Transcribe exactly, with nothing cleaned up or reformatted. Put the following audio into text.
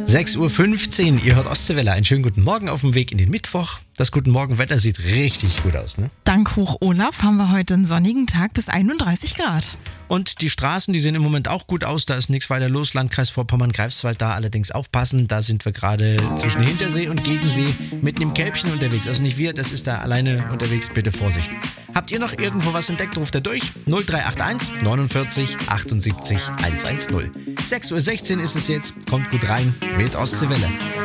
sechs Uhr fünfzehn, ihr hört Ostseewelle. Einen schönen guten Morgen auf dem Weg in den Mittwoch. Das Guten Morgen-Wetter sieht richtig gut aus, ne? Dank Hoch Olaf haben wir heute einen sonnigen Tag bis einunddreißig Grad. Und die Straßen, die sehen im Moment auch gut aus. Da ist nichts weiter los. Landkreis Vorpommern-Greifswald, da allerdings aufpassen. Da sind wir gerade zwischen Hintersee und Gegensee mitten im Kälbchen unterwegs. Also nicht wir, das ist da alleine unterwegs. Bitte Vorsicht. Habt ihr noch irgendwo was entdeckt? Ruft er durch. null drei acht eins neunundvierzig achtundsiebzig hundertzehn. sechs Uhr sechzehn ist es jetzt. Kommt gut rein mit Ostseewelle.